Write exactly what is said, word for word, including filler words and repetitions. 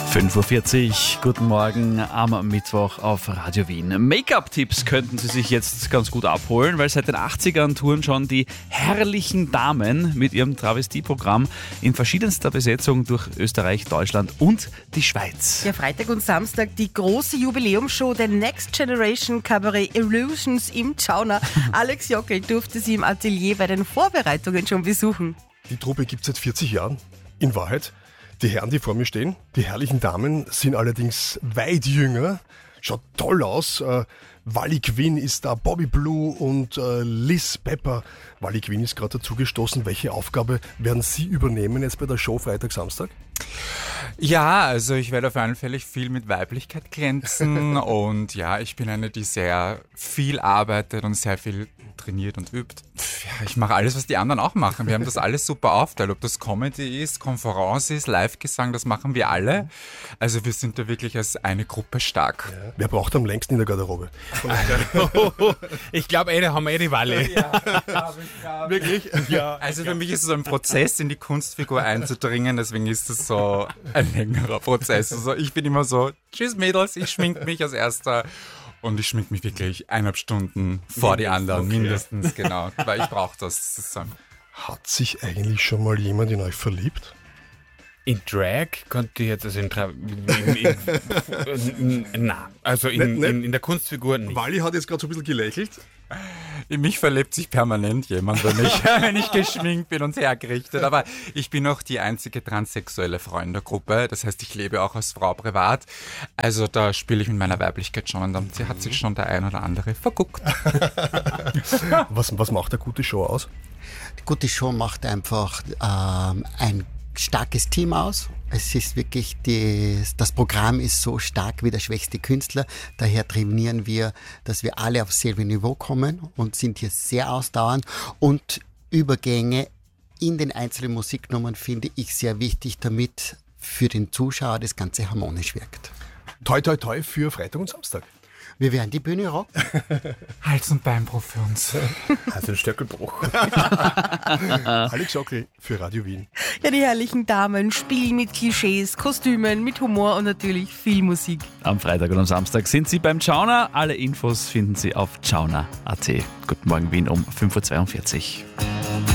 fünf Uhr vierzig, guten Morgen am Mittwoch auf Radio Wien. Make-up-Tipps könnten Sie sich jetzt ganz gut abholen, weil seit den achtzigern touren schon die herrlichen Damen mit ihrem Travestieprogramm in verschiedenster Besetzung durch Österreich, Deutschland und die Schweiz. Ja, Freitag und Samstag die große Jubiläumsshow der Next Generation Cabaret Illusions im Tschauner. Alex Jockel durfte sie im Atelier bei den Vorbereitungen schon besuchen. Die Truppe gibt es seit vierzig Jahren. In Wahrheit, die Herren, die vor mir stehen, die herrlichen Damen, sind allerdings weit jünger. Schaut toll aus. Äh, Wally Quinn ist da, Bobby Blue und äh, Liz Pepper. Wally Quinn ist gerade dazugestoßen. Welche Aufgabe werden Sie übernehmen jetzt bei der Show Freitag, Samstag? Ja, also ich werde auf alle Fälle viel mit Weiblichkeit glänzen und ja, ich bin eine, die sehr viel arbeitet und sehr viel trainiert und übt. Ja, ich mache alles, was die anderen auch machen. Wir haben das alles super aufteilt, ob das Comedy ist, Konferenz ist, Live-Gesang, das machen wir alle. Also wir sind da wirklich als eine Gruppe stark. Ja. Wer braucht am längsten in der Garderobe? Ich glaube, eh, da haben wir eh die Walle. Ja, glaub ich, glaub. Wirklich? Ja. Also für mich ist es so ein Prozess, in die Kunstfigur einzudringen, deswegen ist es so ein längerer Prozess. Also ich bin immer so, tschüss Mädels, ich schmink mich als Erster. Und ich schmink mich wirklich eineinhalb Stunden vor die anderen, okay. Mindestens, genau. Weil ich brauche das. das ist so. Hat sich eigentlich schon mal jemand in euch verliebt? In Drag konnte ich jetzt, also in, Tra- in, in, in na, also in, nicht, nicht. in, in der Kunstfigur nicht. Wally hat jetzt gerade so ein bisschen gelächelt. In mich verliebt sich permanent jemand, wenn ich, wenn ich geschminkt bin und hergerichtet. Aber ich bin auch die einzige transsexuelle Frau in der Gruppe. Das heißt, ich lebe auch als Frau privat. Also da spiele ich mit meiner Weiblichkeit schon. Und dann hat sich schon der ein oder andere verguckt. was, was macht eine gute Show aus? Die gute Show macht einfach ähm, ein starkes Team aus. Es ist wirklich, die, das Programm ist so stark wie der schwächste Künstler. Daher trainieren wir, dass wir alle aufs selbe Niveau kommen und sind hier sehr ausdauernd. Und Übergänge in den einzelnen Musiknummern finde ich sehr wichtig, damit für den Zuschauer das Ganze harmonisch wirkt. Toi, toi, toi für Freitag und Samstag. Wir werden die Bühne rocken. Hals- und Beinbruch für uns. Also ein Stöckelbruch. Alex Jockel für Radio Wien. Ja, die herrlichen Damen spielen mit Klischees, Kostümen, mit Humor und natürlich viel Musik. Am Freitag und am Samstag sind Sie beim Tschauner. Alle Infos finden Sie auf tschauner punkt at. Guten Morgen Wien um fünf Uhr zweiundvierzig.